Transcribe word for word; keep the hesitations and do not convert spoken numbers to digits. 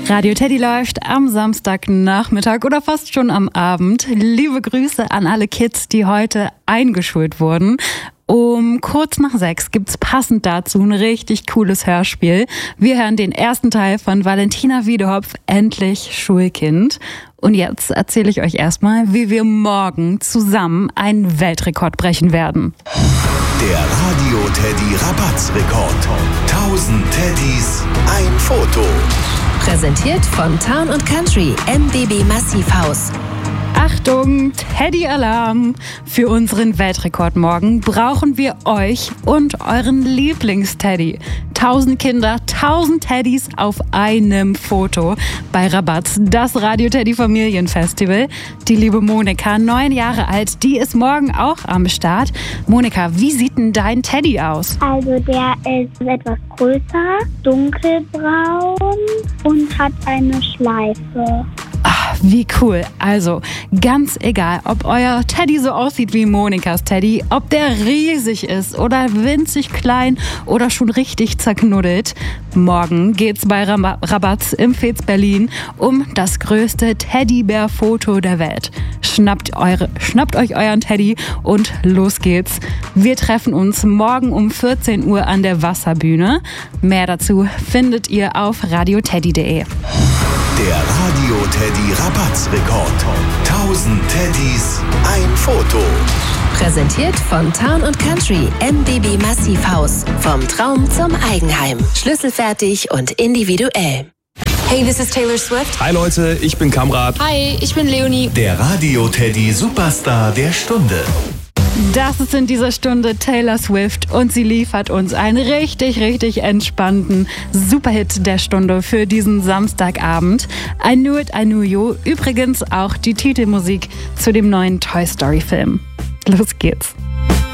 Radio Teddy läuft am Samstagnachmittag oder fast schon am Abend. Liebe Grüße an alle Kids, die heute eingeschult wurden. Um kurz nach sechs gibt's passend dazu ein richtig cooles Hörspiel. Wir hören den ersten Teil von Valentina Wiedehopf, Endlich Schulkind. Und jetzt erzähle ich euch erstmal, wie wir morgen zusammen einen Weltrekord brechen werden. Der Radio Teddy Rabatz-Rekord. tausend Teddys, ein Foto. Präsentiert von Town und Country, M B B Massivhaus. Achtung, Teddy-Alarm! Für unseren Weltrekord morgen brauchen wir euch und euren Lieblingsteddy. Tausend Kinder, tausend Teddys auf einem Foto bei Rabatz, das Radio Teddy Familienfestival. Die liebe Monika, neun Jahre alt, die ist morgen auch am Start. Monika, wie sieht denn dein Teddy aus? Also der ist etwas größer, dunkelbraun und hat eine Schleife. Ach, wie cool. Also, ganz egal, ob euer Teddy so aussieht wie Monikas Teddy, ob der riesig ist oder winzig klein oder schon richtig zerknuddelt. Morgen geht's bei Rabatz im Fez Berlin um das größte Teddybär-Foto der Welt. Schnappt, eure, schnappt euch euren Teddy und los geht's. Wir treffen uns morgen um vierzehn Uhr an der Wasserbühne. Mehr dazu findet ihr auf radio teddy punkt de. Der Radio Teddy Rabatz-Rekord. tausend Teddys, ein Foto. Präsentiert von Town und Country, M B B Massivhaus. Vom Traum zum Eigenheim. Schlüsselfertig und individuell. Hey, this is Taylor Swift. Hi Leute, ich bin Kamrat. Hi, ich bin Leonie. Der Radio Teddy Superstar der Stunde. Das ist in dieser Stunde Taylor Swift und sie liefert uns einen richtig, richtig entspannten Superhit der Stunde für diesen Samstagabend. I Knew It, I Knew You. Übrigens auch die Titelmusik zu dem neuen Toy Story Film. Los geht's.